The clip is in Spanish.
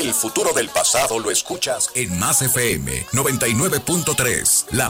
El futuro del pasado lo escuchas en Más FM 99.3.